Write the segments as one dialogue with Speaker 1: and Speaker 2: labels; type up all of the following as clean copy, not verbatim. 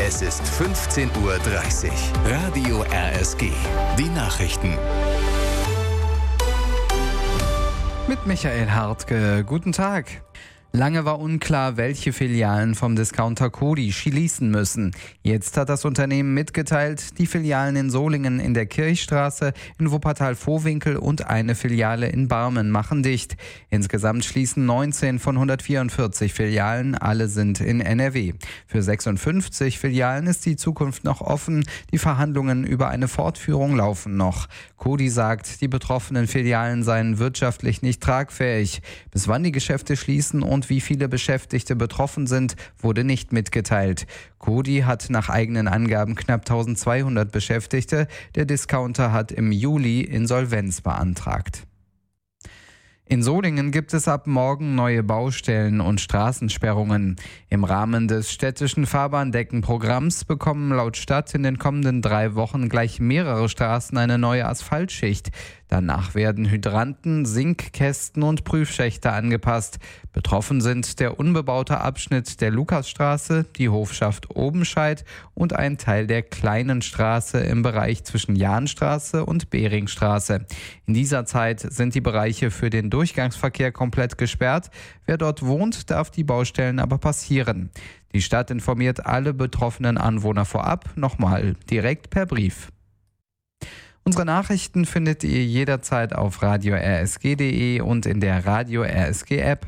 Speaker 1: Es ist 15:30 Uhr. Radio RSG. Die Nachrichten.
Speaker 2: Mit Michael Hartke. Guten Tag. Lange war unklar, welche Filialen vom Discounter Coty schließen müssen. Jetzt hat das Unternehmen mitgeteilt, die Filialen in Solingen in der Kirchstraße, in Wuppertal-Vohwinkel und eine Filiale in Barmen machen dicht. Insgesamt schließen 19 von 144 Filialen, alle sind in NRW. Für 56 Filialen ist die Zukunft noch offen, die Verhandlungen über eine Fortführung laufen noch. Coty sagt, die betroffenen Filialen seien wirtschaftlich nicht tragfähig. Bis wann die Geschäfte schließen und wie viele Beschäftigte betroffen sind, wurde nicht mitgeteilt. Coty hat nach eigenen Angaben knapp 1200 Beschäftigte. Der Discounter hat im Juli Insolvenz beantragt. In Solingen gibt es ab morgen neue Baustellen und Straßensperrungen. Im Rahmen des städtischen Fahrbahndeckenprogramms bekommen laut Stadt in den kommenden 3 Wochen gleich mehrere Straßen eine neue Asphaltschicht. Danach werden Hydranten, Sinkkästen und Prüfschächte angepasst. Betroffen sind der unbebaute Abschnitt der Lukasstraße, die Hofschaft Obenscheid und ein Teil der kleinen Straße im Bereich zwischen Jahnstraße und Beringstraße. In dieser Zeit sind die Bereiche für den Durchgangsverkehr komplett gesperrt. Wer dort wohnt, darf die Baustellen aber passieren. Die Stadt informiert alle betroffenen Anwohner vorab, nochmal direkt per Brief. Unsere Nachrichten findet ihr jederzeit auf radio-rsg.de und in der Radio RSG App.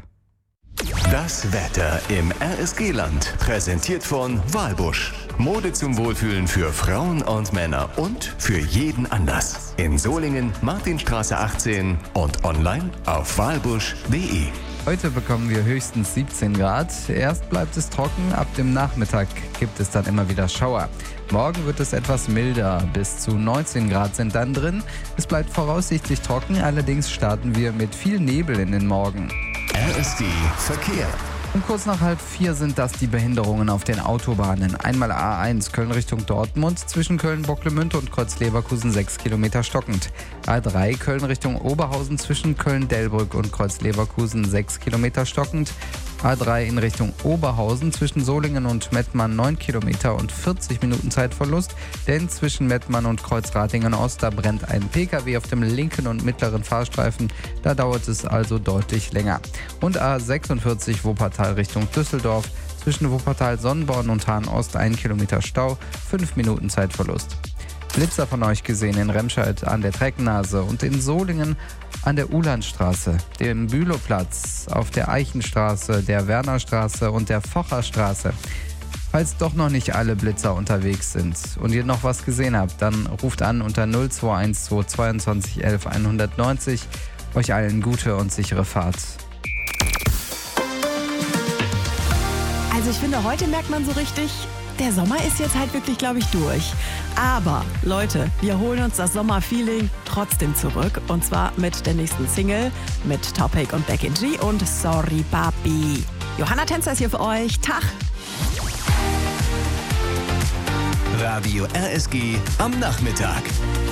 Speaker 1: Das Wetter im RSG-Land. Präsentiert von Walbusch. Mode zum Wohlfühlen für Frauen und Männer und für jeden Anlass. In Solingen, Martinstraße 18 und online auf walbusch.de.
Speaker 2: Heute bekommen wir höchstens 17 Grad. Erst bleibt es trocken, ab dem Nachmittag gibt es dann immer wieder Schauer. Morgen wird es etwas milder, bis zu 19 Grad sind dann drin. Es bleibt voraussichtlich trocken, allerdings starten wir mit viel Nebel in den Morgen.
Speaker 1: RSG Verkehr.
Speaker 2: Um kurz nach 3:30 sind das die Behinderungen auf den Autobahnen. Einmal A1 Köln Richtung Dortmund, zwischen Köln-Bocklemünde und Kreuz-Leverkusen 6 Kilometer stockend. A3 Köln Richtung Oberhausen, zwischen Köln-Delbrück und Kreuz-Leverkusen 6 Kilometer stockend. A3 in Richtung Oberhausen, zwischen Solingen und Mettmann 9 Kilometer und 40 Minuten Zeitverlust, denn zwischen Mettmann und Kreuzratingen Ost, da brennt ein Pkw auf dem linken und mittleren Fahrstreifen, da dauert es also deutlich länger. Und A46 Wuppertal Richtung Düsseldorf, zwischen Wuppertal-Sonnborn und Hahn-Ost 1 Kilometer Stau, 5 Minuten Zeitverlust. Blitzer von euch gesehen in Remscheid an der Trecknase und in Solingen an der Uhlandstraße, dem Bülowplatz, auf der Eichenstraße, der Wernerstraße und der Focherstraße. Falls doch noch nicht alle Blitzer unterwegs sind und ihr noch was gesehen habt, dann ruft an unter 0212 22 11 190. Euch allen gute und sichere Fahrt.
Speaker 3: Also ich finde, heute merkt man so richtig, der Sommer ist jetzt halt wirklich, glaube ich, durch. Aber Leute, wir holen uns das Sommerfeeling trotzdem zurück. Und zwar mit der nächsten Single mit Topic und Becky G und Sorry Papi. Johanna Tänzer ist hier für euch. Tag!
Speaker 1: Radio RSG am Nachmittag.